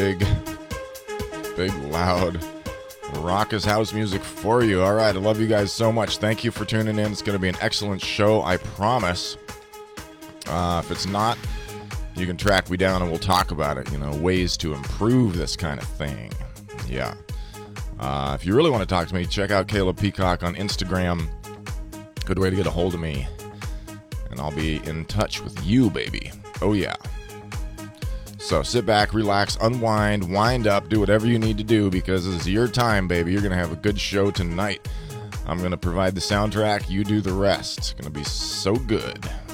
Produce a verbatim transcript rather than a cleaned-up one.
big, big, loud, raucous house music for you. All right, I love you guys so much. Thank you for tuning in. It's going to be an excellent show, I promise. Uh, if it's not, you can track me down and we'll talk about it. You know, ways to improve this kind of thing. Yeah. Uh, if you really want to talk to me, check out Caleb Peacock on Instagram. Good way to get a hold of me. And I'll be in touch with you, baby. Oh, yeah. So sit back, relax, unwind, wind up, do whatever you need to do because this is your time, baby. You're going to have a good show tonight. I'm going to provide the soundtrack. You do the rest. It's going to be so good.